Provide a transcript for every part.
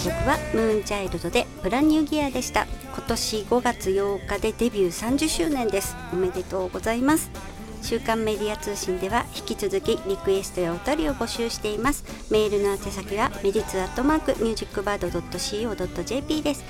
曲はムーンチャイルドでブランニューギアでした。今年5月8日でデビュー30周年です。おめでとうございます。週刊メディア通信では引き続きリクエストやお便りを募集しています。メールの宛先はメディツ@musicbird.co.jp です。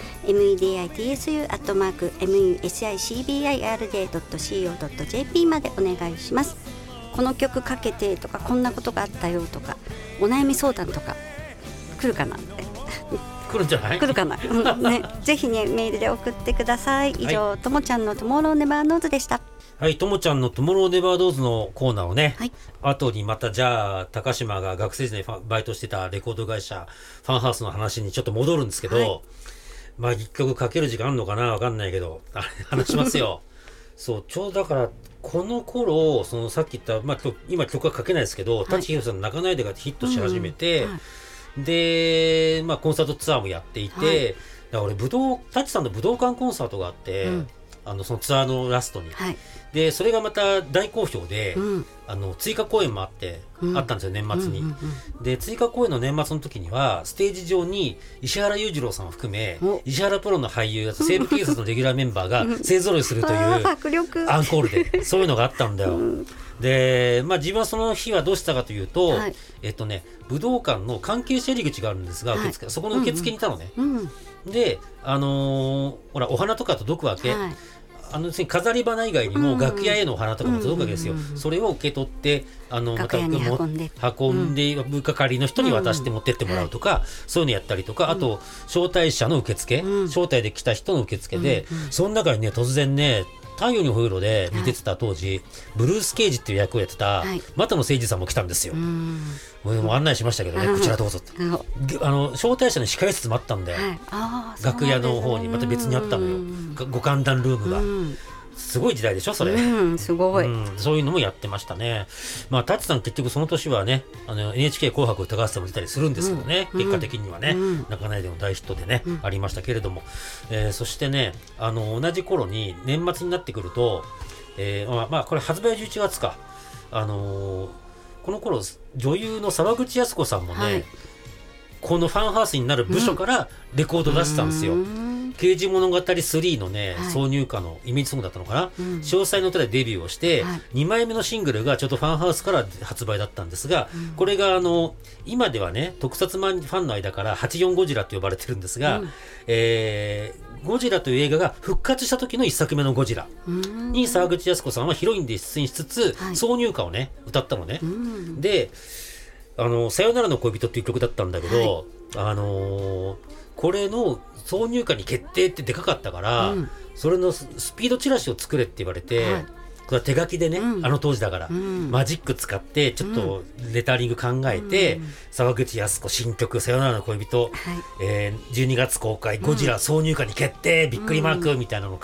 meditsu@musicbird.co.jp までお願いします。この曲かけてとか、こんなことがあったよとか、お悩み相談とか来るかなって来るんじゃない？ 来るかな、ね、ぜひねメールで送ってください。以上、 はい、 ともちゃんのトゥモローネバーノーズでした。 はい、ともちゃんのトゥモローネバードーズのコーナーをね、 はい、 後にまたじゃあ高島が学生時代バイトしてたレコード会社ファンハウスの話にちょっと戻るんですけど、はい、まあ一曲かける時間あるのかな、わかんないけど話しますよそうちょうどだからこの頃、そのさっき言った、まあ、今曲はかけないですけど、舘ひろしさんの泣かないでがヒットし始めて、で、まあ、コンサートツアーもやっていて、だから俺舘さんの武道館コンサートがあって、そのツアーのラストに、でそれがまた大好評で、追加公演もあったんですよ、年末に。で追加公演の年末の時にはステージ上に石原裕次郎さんを含め石原プロの俳優、西部警察のレギュラーメンバーが勢ぞろいするというアンコールでそういうのがあったんだよ。で、まあ、自分はその日はどうしたかというと、武道館の関係者入り口があるんですが、そこの受付にいたのね。で、ほらお花とか届くわけ。飾り花以外にも楽屋へのお花とかも届くわけですよ。それを受け取ってまた運んで部係の人に渡して持ってってもらうとか、そういうのやったりとか、あと招待者の受付、招待で来た人の受付で、その中にね突然ね、太陽にほえろで見てた当時、ブルース・ケイジっていう役をやってた又野誠司さんも来たんですよ。もう案内しましたけどね、こちらどうぞって。招待者の控え室もあったんで、楽屋の方にまた別にあったのよ、ご歓談ルームが。すごい時代でしょそれ。 すごい、 そういうのもやってましたね。まあ舘さん結局その年はね、NHK 紅白歌合戦も出たりするんですけどね、結果的にはね、泣かないでの大ヒットでね、ありましたけれども、そしてね、同じ頃に年末になってくると、まあこれ発売11月か、この頃女優の沢口靖子さんもね、このファンハウスになる部署からレコード出してたんですよ。刑事物語3のね、挿入歌のイメージソングだったのかな、詳細の歌でデビューをして、2枚目のシングルがちょっとファンハウスから発売だったんですが、これが今ではね特撮ファンの間から84ゴジラと呼ばれてるんですが、ゴジラという映画が復活した時の1作目のゴジラに沢口靖子さんはヒロインで出演しつつ、挿入歌をね歌ったのね。でさよならの恋人っていう曲だったんだけど、これの挿入歌に決定ってでかかったから、それのスピードチラシを作れって言われて、これは手書きでね、当時だから、マジック使ってちょっとレタリング考えて、沢口靖子新曲さよならの恋人、12月公開ゴジラ挿入歌に決定びっくりマークみたいなのを